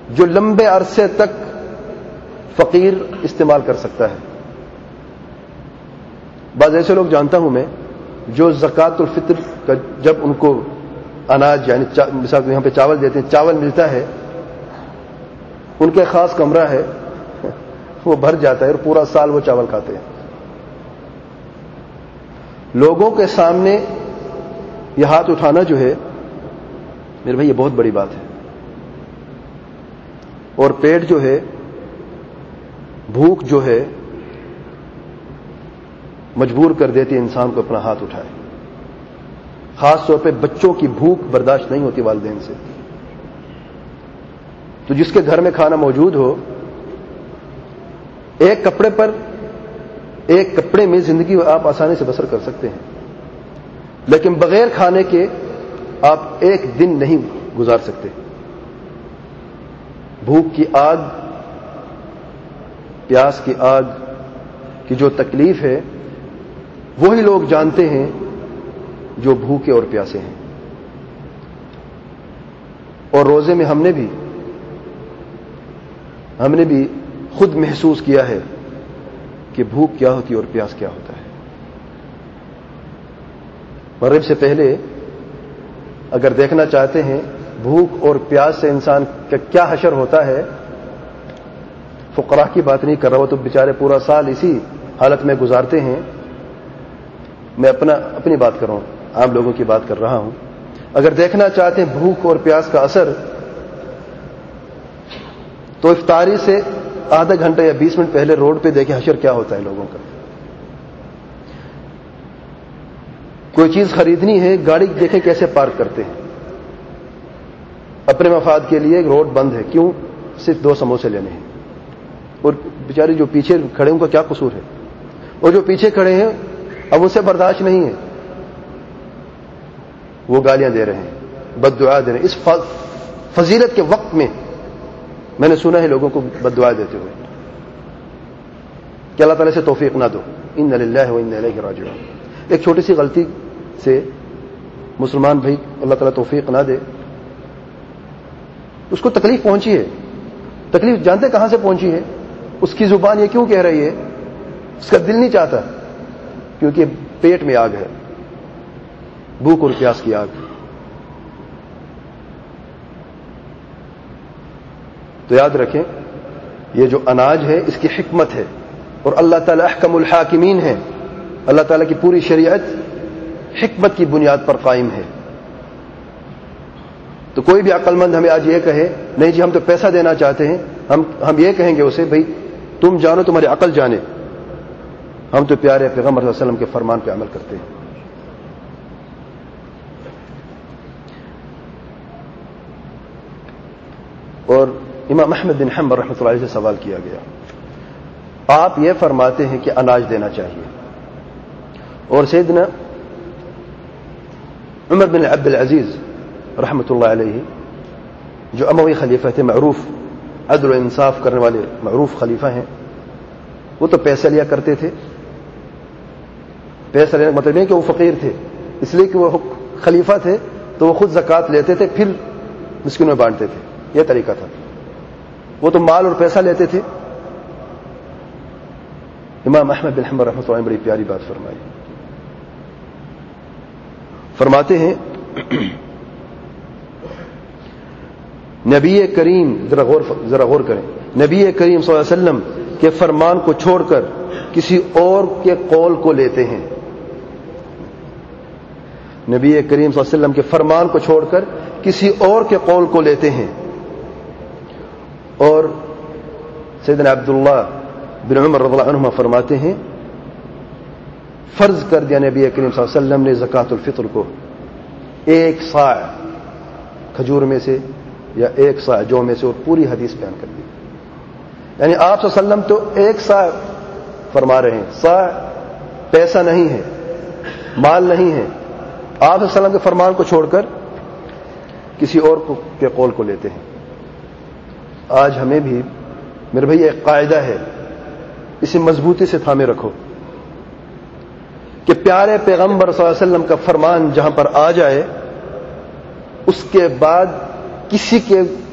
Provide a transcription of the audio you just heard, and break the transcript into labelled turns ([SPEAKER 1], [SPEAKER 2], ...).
[SPEAKER 1] جو لمبے عرصے تک فقیر استعمال کر سکتا ہے. بعض ایسے لوگ جانتا ہوں میں جو زکوٰۃ الفطر کا جب ان کو اناج یعنی مثال یہاں پہ چاول دیتے ہیں, چاول ملتا ہے, ان کے خاص کمرہ ہے, وہ بھر جاتا ہے اور پورا سال وہ چاول کھاتے ہیں. لوگوں کے سامنے یہ ہاتھ اٹھانا جو ہے میرے بھائی یہ بہت بڑی بات ہے. اور پیٹ جو ہے, بھوک جو ہے مجبور کر دیتی ہے انسان کو اپنا ہاتھ اٹھائے. خاص طور پہ بچوں کی بھوک برداشت نہیں ہوتی والدین سے. تو جس کے گھر میں کھانا موجود ہو, ایک کپڑے پر ایک کپڑے میں زندگی آپ آسانی سے بسر کر سکتے ہیں, لیکن بغیر کھانے کے آپ ایک دن نہیں گزار سکتے. بھوک کی آگ, پیاس کی آگ کی جو تکلیف ہے وہی لوگ جانتے ہیں جو بھوکے اور پیاسے ہیں. اور روزے میں ہم نے بھی خود محسوس کیا ہے کہ بھوک کیا ہوتی ہے اور پیاس کیا ہوتا ہے. مغرب سے پہلے اگر دیکھنا چاہتے ہیں بھوک اور پیاس سے انسان کا کیا حشر ہوتا ہے, فقراء کی بات نہیں کر رہا, وہ تو بیچارے پورا سال اسی حالت میں گزارتے ہیں. میں اپنی بات کر رہا ہوں, عام لوگوں کی بات کر رہا ہوں. اگر دیکھنا چاہتے ہیں بھوک اور پیاس کا اثر, تو افطاری سے آدھا گھنٹہ یا 20 منٹ پہلے روڈ پہ دیکھیں حشر کیا ہوتا ہے لوگوں کا. کوئی چیز خریدنی ہے, گاڑی دیکھیں کیسے پارک کرتے ہیں. اپنے مفاد کے لیے روڈ بند ہے, کیوں؟ صرف 2 سموسے لینے ہیں. اور بیچارے جو پیچھے کھڑے ان کا کیا قصور ہے؟ اور جو پیچھے کھڑے ہیں اب ان سے برداشت نہیں ہے, وہ گالیاں دے رہے ہیں, بد دعا دے رہے ہیں. اس فضیلت کے وقت میں نے سنا ہے لوگوں کو بد دعا دیتے ہوئے کہ اللہ تعالیٰ سے توفیق نہ دو. انا للہ و انا الیہ راجعون. ایک چھوٹی سی غلطی سے مسلمان بھائی اللہ تعالیٰ توفیق نہ دے, اس کو تکلیف پہنچی ہے. تکلیف جانتے کہاں سے پہنچی ہے؟ اس کی زبان یہ کیوں کہہ رہی ہے؟ اس کا دل نہیں چاہتا, کیونکہ پیٹ میں آگ ہے, بھوک اور پیاس کی آگ. تو یاد رکھیں یہ جو اناج ہے اس کی حکمت ہے, اور اللہ تعالیٰ احکم الحاکمین ہے. اللہ تعالیٰ کی پوری شریعت حکمت کی بنیاد پر قائم ہے. تو کوئی بھی عقل مند ہمیں آج یہ کہے نہیں جی ہم تو پیسہ دینا چاہتے ہیں, ہم یہ کہیں گے اسے بھائی تم جانو تمہاری عقل جانے, ہم تو پیارے پیغمبر صلی اللہ علیہ وسلم کے فرمان پہ عمل کرتے ہیں. اور امام احمد بن حنبل رحمۃ اللہ علیہ سے سوال کیا گیا, آپ یہ فرماتے ہیں کہ اناج دینا چاہیے, اور سیدنا عمر بن عبد العزیز رحمۃ اللہ علیہ جو اموی خلیفہ تھے, معروف عدل و انصاف کرنے والے معروف خلیفہ ہیں, وہ تو پیسہ لیا کرتے تھے. پیسہ لینے کا مطلب نہیں کہ وہ فقیر تھے, اس لیے کہ وہ خلیفہ تھے تو وہ خود زکوٰۃ لیتے تھے پھر مسکینوں میں بانٹتے تھے, یہ طریقہ تھا. وہ تو مال اور پیسہ لیتے تھے. امام احمد بن حنبل رحمۃ اللہ علیہ نے بڑی پیاری بات فرمائی. فرماتے ہیں نبی کریم, ذرا غور کریں, نبی کریم صلی اللہ علیہ وسلم کے فرمان کو چھوڑ کر کسی اور کے قول کو لیتے ہیں. نبی کریم صلی اللہ علیہ وسلم کے فرمان کو چھوڑ کر کسی اور کے قول کو لیتے ہیں. اور سیدنا عبداللہ بن عمر رضی اللہ عنہما فرماتے ہیں فرض کر دیا نبی کریم صلی اللہ علیہ وسلم نے زکوٰۃ الفطر کو 1 صاع کھجور میں سے یا 1 صاع جو میں سے, اور پوری حدیث بیان کر دی. یعنی آپ صلی اللہ علیہ وسلم تو 1 صاع فرما رہے ہیں, صاع پیسہ نہیں ہے, مال نہیں ہے. آپ صلی اللہ علیہ وسلم کے فرمان کو چھوڑ کر کسی اور کے قول کو لیتے ہیں. آج ہمیں بھی میرے بھائی ایک قاعدہ ہے, اسے مضبوطی سے تھامے رکھو کہ پیارے پیغمبر صلی اللہ علیہ وسلم کا فرمان جہاں پر آ جائے اس کے بعد کسی کے